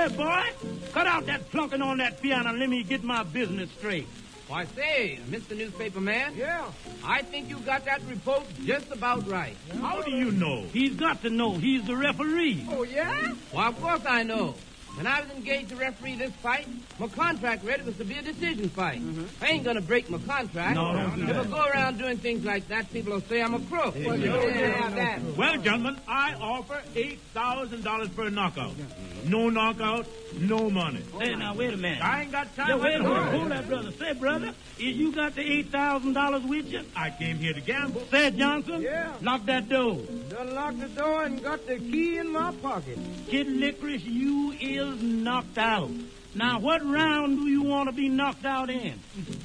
Hey, boy, cut out that plunking on that piano and let me get my business straight. Why, say, Mr. Newspaper Man. Yeah. I think you got that report just about right. How do you know? He's got to know. He's the referee. Oh, yeah? Well, of course I know. When I was engaged to referee this fight, my contract read it was to be a decision fight. I ain't gonna break my contract. No, don't do If I that. go around doing things like that, people will say I'm a crook. Well, you don't have that. Well, gentlemen, I offer $8,000 for a knockout. No knockout, no money. Hey, now, wait a minute. I ain't got time. Wait a minute. Hold that, brother. Say, brother, if you got the $8,000 with you? I came here to gamble. Say, Johnson. Yeah. Lock that door. Done locked the door and got the key in my pocket. Kid Licorice, you is knocked out. Now, what round do you want to be knocked out in?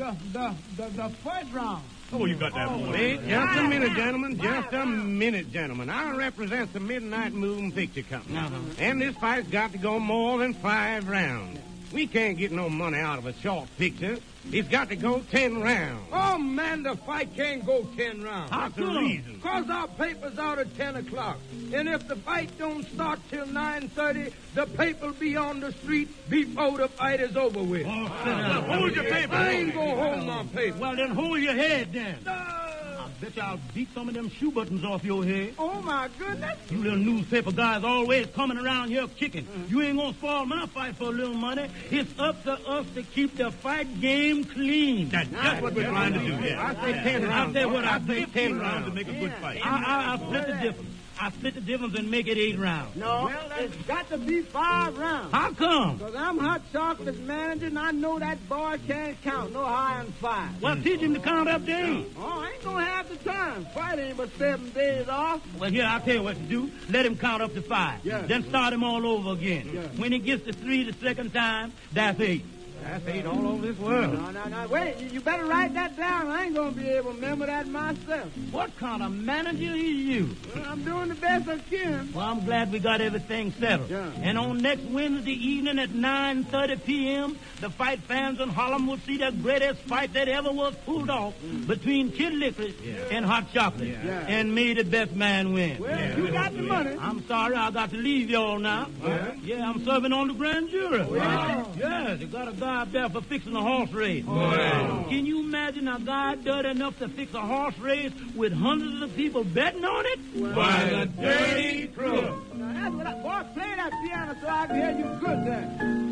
The first round. Oh, you got that one. Wait, just a minute, gentlemen. Just a minute, gentlemen. I represent the Midnight Moon Picture Company. And this fight's got to go more than 5 rounds. We can't get no money out of a short picture. It's got to go 10 rounds. Oh, man, the fight can't go 10 rounds. How What's the come? reason? Because our paper's out at 10 o'clock. And if the fight don't start till 9:30, the paper'll be on the street before the fight is over with. Oh, hold your paper. I ain't gonna hold my paper. Well, then hold your head, then. I bet you I'll beat some of them shoe buttons off your head. Oh, my goodness. You little newspaper guys always coming around here kicking. You ain't gonna spoil my fight for a little money. It's up to us to keep the fight game clean. That's what we're trying to do, yeah. I say 10 rounds. I say what I say say 10 rounds to make a good fight. I split the difference. I split the difference and make it 8 rounds. No, it's got to be 5 rounds. How come? Because I'm Hot Chocolate's manager, and I know that boy can't count no higher than 5. Well, teach him to count up there. Oh, I ain't gonna have the time. Fight ain't but 7 days off. Well, here, I'll tell you what to do. Let him count up to 5. Yeah. Then start him all over again. Yeah. When he gets to 3 the second time, that's 8. That's 8 all over this world. No. Wait, you better write that down. I ain't gonna be able to remember that myself. What kind of manager is you? Well, I'm doing the best I can. Well, I'm glad we got everything settled. Yeah. And on next Wednesday evening at 9:30 p.m., the fight fans in Harlem will see the greatest fight that ever was pulled off between Kid Licorice and Hot Chocolate. Yeah. And may the best man win. Well, you got the money. I'm sorry, I got to leave y'all now. Yeah, I'm serving on the grand jury. yeah? Yes, you got a guy up there for fixing a horse race. Can you imagine a guy dirty enough to fix a horse race with hundreds of people betting on it? Why, the dirty crook. Now, that's what boy, play that piano so I can hear you good there.